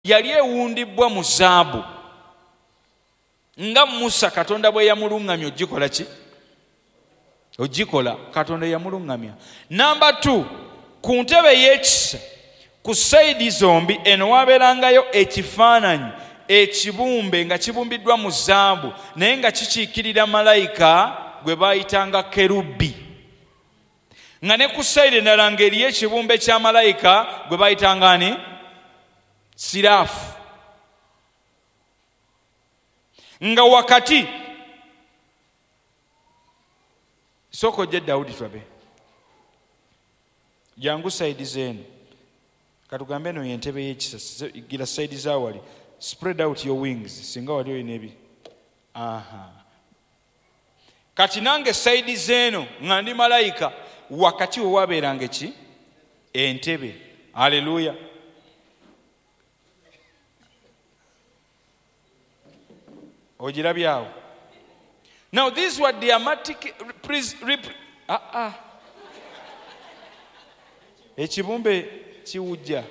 yali ewundibwa mu zaabu nga Musa Katonda bwe yamulungamya ogikola ki? Ogikola. Katonda yamulungamya. Number 2, ku ntebe y'ekisa ku sayidi zombi eno wabeerangayo ekifaananyi ekibumbe nga kibumbiddwa mu zaabu naye nga kikiikirira malayika gwe baayitanga kerubi, nga ne ku sayidi endala ng'eriyo ekibumbe kya malayika gwe baayitanga ani? Siraafu. Nga wakati soko je Daudi twabe jangu sayidi zenu katugambe eno yentebe y'ekisa gira sayidi zawali spread out your wings singa wali oyina ebi kati nange sayidi zeno nga ndi malayika wakati we wabeeranga ki? Entebe. Haleluya. Ojirabyawo. Now these were dramatic ekibumbe kiwujja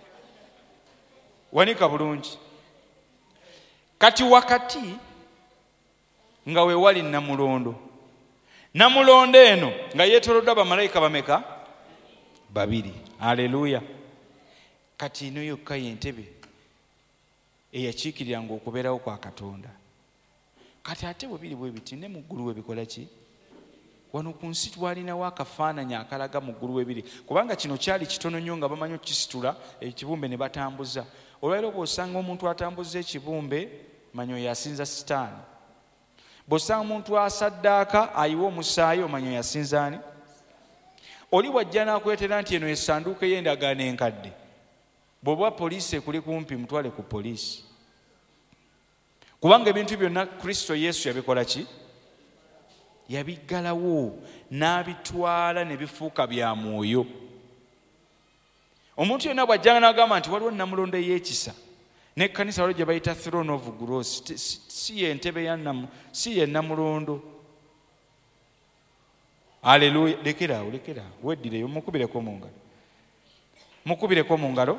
wanika bulungi. Kati wakati nga we wali namulondo. Namulondo eno nga yeetoloddwa bamalayika bameka? 2. Haleluya. Kati ino yokka y'entebe eyakiikiriranga okubeerawo kwa Katonda. Kati ate bwe biri bwe biti ne mu ggulu we bikola ki? Wano ku nsi twalinawo akafaananyi akalaga mu ggulu we biri, kubanga kino kyali kitono nnyo nga bamanyi okukisitula ekibumbe ne batambuza. Olwaleero bw'osanga omuntu atambuza ekibumbe manyo yasinza sitaani. Bw'osanga omuntu asaddaaka ayiwa omusaayi omanyo yasinza ani? Oli bw'ajja n'akwetera nti eno essanduuko y'endagaano enkadde, bw'oba poliisi ekuli kumpi mutwale ku poliisi, kubanga ebintu byonna Kristo Yesu yabikola ki? Yabiggalawo n'abitwala ne bifuuka bya mwoyo. Omuntu yenna bw'ajjanga n'agamba nti waliwo namulondo ey'ekisa n'ekkanisa waliwo gye bayita throne of grace, si y'entebe si ye namulondo. Haleluya. Lekeraawo weddireyo mukubireko mu ngalo.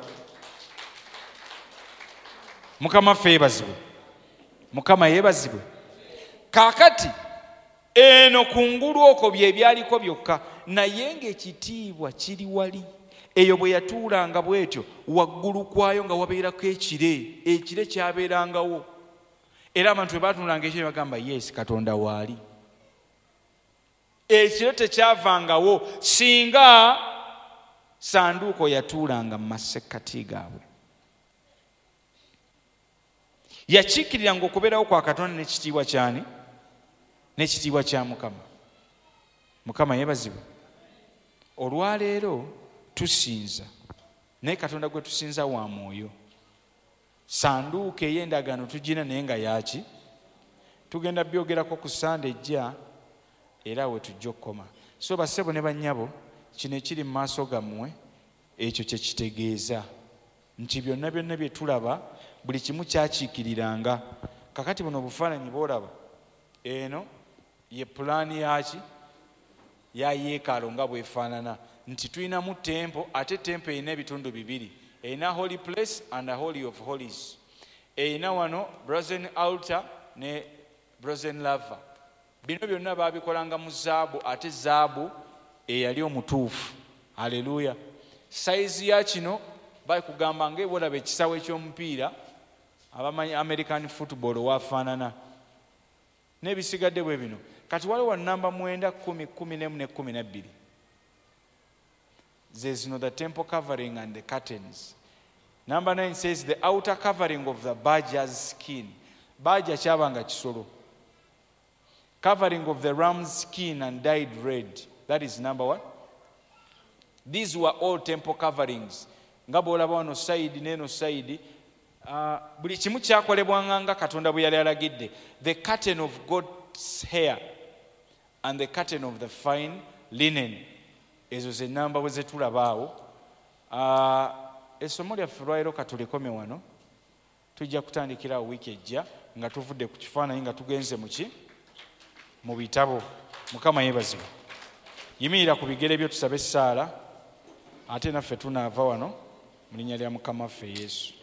Mukama ffe yeebazibwe. Mukama yeebazibwe. Kaakati eno kungulu okwo bye byaliko byokka, naye ng'ekitiibwa kiri wali. Eyo bwe yatuulanga bw'etyo waggulu kwayo nga wabeerako ekire kyabeerangawo, era abantu bwe baatunulanga ekire bagamba yes Katonda waali. Ekire tekyavangawo singa sanduuko yatuulanga mu masekkati gaabwe. Yakiikiriranga okubeerawo kwa Katonda n'ekitiibwa kyani? N'ekitiibwa kya Mukama. Mukama yeebazibwe. Olwaleero tusinza naye Katonda gwe tusinza wa mwoyo. Sanduuko ey'endagaano tugina naye nga yaki? Tugenda byogerako ku Sande ejja era we tujja okukoma. So bassebo ne bannyabo, kino ekiri mu maaso gammwe ekyo kye kitegeeza nti byonna bye tulaba buli kimu kyakiikiriranga. Kakati buno obufaananyi bw'olaba eno ye pulaani yaki? Ya yeekaalu nga bwefaanana, nti tulinamu tempo, ate tempo erina ebitundu 2. Erina holy place and a holy of holies. Erina wano brazen altar ne brazen laver. Bino byonna baabikolanga mu zaabu, ate zaabu eyali omutuufu. Haleluya. Sayizi ya kino bakugamba ng'ebolaba ekisawo eky'omupiira abamanyi American football wafaanana n'ebisigadde bwe bino. Kati waliwo namba 9, 10, 11 ne 12. There's the temple covering and the curtains. Number 9 says the outer covering of the badger's skin. Badger kyabanga kisolo. Covering of the ram's skin and dyed red. That is number 1. These were all temple coverings. Nga bw'olaba wano side n'eno side, buli kimu kyakolebwanga nga Katonda bwe yali alagidde. The curtain of God's hair and the curtain of the fine linen. Ezo ze namba bwe zetulabaawo. Essomo lyaffe lwaleero katulekome wano. Tujja kutandikira wiiki ejja nga tuvudde ku kifaananyi nga tugenze mu bitabo. Mukama yeebazibwe. Yimirira ku bigere byo tusabe essaala, ate naffe tunaava wano mu linnya lya Mukama waffe Yesu.